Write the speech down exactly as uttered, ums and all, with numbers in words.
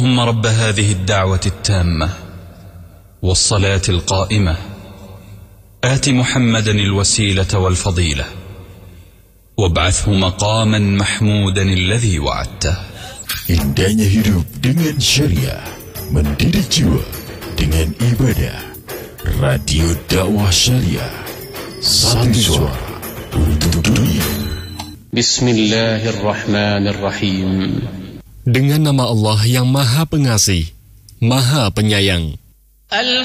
اللهم رب هذه الدعوة التامة والصلاة القائمة آت محمدا الوسيلة والفضيلة وابعثه مقاما محمودا الذي وعدته. Indahnya hidup dengan syariah, mendidik jiwa dengan ibadah. Radio dakwah syariah, satu suara untuk dunia. Bismillahirrahmanirrahim. Dengan nama Allah yang Maha Pengasih, Maha Penyayang.